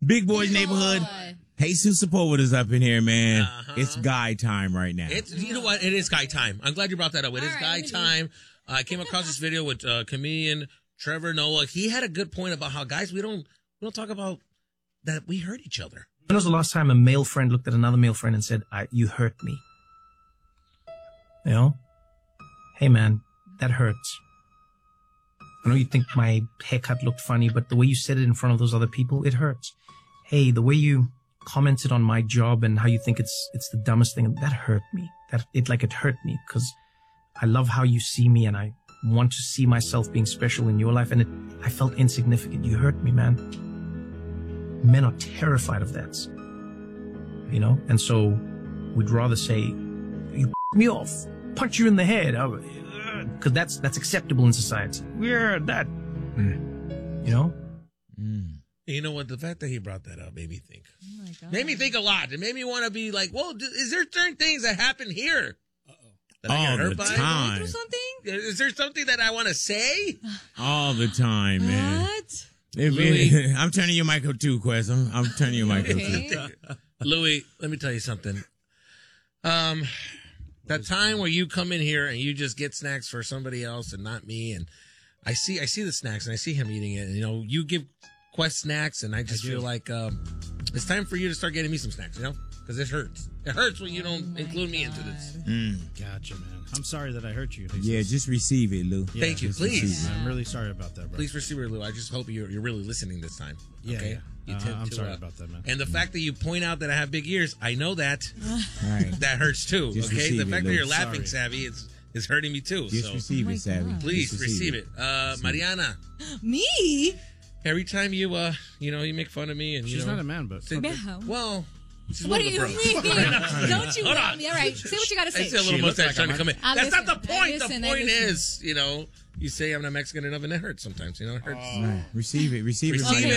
Big Boy's Neighborhood. Jesus Sepulveda is up in here, man. It's guy time right now. You know what? It is guy time. I'm glad you brought that up. It is guy time. I came across this video with comedian Trevor Noah. He had a good point about how guys we don't talk about that we hurt each other. When was the last time a male friend looked at another male friend and said, "You hurt me"? You know, hey man, that hurts. I know you think my haircut looked funny, but the way you said it in front of those other people, it hurts. Hey, the way you commented on my job and how you think it's the dumbest thing, that hurt me. It hurt me because I love how you see me and I want to see myself being special in your life, and I felt insignificant. You hurt me, man. Men are terrified of that, you know, and so we'd rather say, "You me off, punch you in the head," because that's acceptable in society. Yeah, that, you know. You know what? The fact that he brought that up made me think. Oh my God. Made me think a lot. It made me want to be like, well, is there certain things that happen here? That I get hurt by? Time. Something? Is there something that I want to say? All the time, man. What? Louis, I'm turning your mic up too, Quest. I'm turning your mic up too. Louis, let me tell you something. That time where you come in here and you just get snacks for somebody else and not me, and I see the snacks and I see him eating it, and you know, you give Quest snacks, and I just feel like it's time for you to start getting me some snacks, you know, because it hurts. It hurts when you don't include me into this. Gotcha, man. I'm sorry that I hurt you. Jesus. Yeah, just receive it, Lou. Yeah, thank you, please. I'm really sorry about that, bro. Please receive it, Lou. I just hope you're really listening this time. Yeah, okay? I'm sorry about that, man. And the fact that you point out that I have big ears, I know that. Right. That hurts too. Just okay, the fact Lou. that you're laughing, Savvy, it's hurting me too. Just receive it, Savvy. Please receive it. Mariana. Me? Every time you make fun of me, and she's not a man, but well. What do you mean? Don't you want me? All right, say what you got to say. I see a little mustache trying to come in. That's not the point. The point is, you say I'm not Mexican enough, and it hurts sometimes. You know, it hurts. Right. Receive it. Receive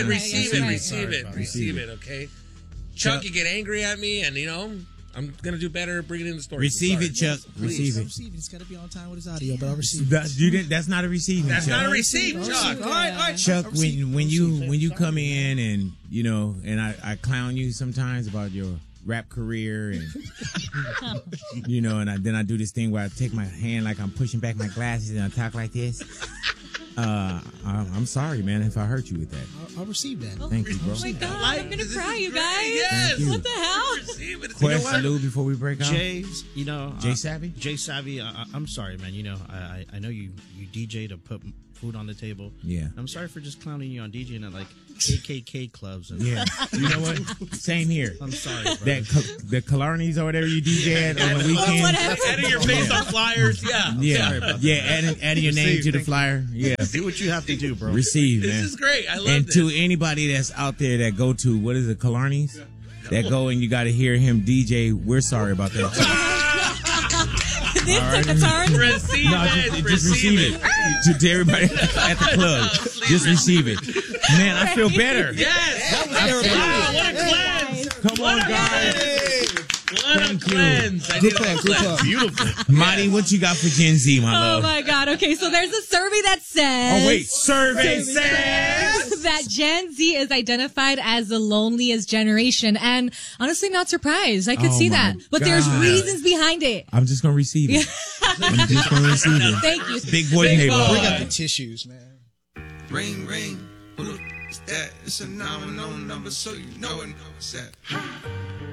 it. Okay. Chuck, you get angry at me, and I'm gonna do better. Bring it in the story. Receive it, Chuck. Receive it. He's got to be on time with his audio, but I'll receive it. That's not a receiving. That's Chuck. not a receive, Chuck. All right. Chuck, when you come in and and I clown you sometimes about your rap career and and then I do this thing where I take my hand like I'm pushing back my glasses and I talk like this. I'm sorry, man, if I hurt you with that. I'll receive that. Thank you, bro. Oh my God, I'm gonna cry, you guys. Yes. What the hell? Question, Lou, before we break up. Jay Savvy? Jay Savvy, I'm sorry, man. I know you DJ to put food on the table. Yeah. I'm sorry for just clowning you on DJing at like KKK clubs. And yeah. You know what? Same here. I'm sorry, bro. The Killarneys or whatever you DJ at on the weekend. Adding your face on flyers. Yeah. Yeah. Adding your name to the flyer. Yeah. Do what you have to do, bro. Receive, man. This is great. I love and this. to anybody that's out there that go to, what is it, Killarneys? That go and you got to hear him DJ, we're sorry about that too. This took a turn. Receive it. Just receive it. To everybody at the club. Just receive it. Man, I feel better. Yes. Wow, what a cleanse. Come on, guys. What a cleanse. Good club. Beautiful. Marty, what you got for Gen Z, my love? Oh my God. Okay, so there's a survey that says. Oh, wait. Survey says that Gen Z is identified as the loneliest generation. And honestly, not surprised. I could see that. But there's reasons behind it. I'm just going to receive it. I'm just going to receive it. Thank you. Big boy neighborhood. We got the tissues, man. Ring, ring. It's that. It's a 910 number, so you know it. It's that.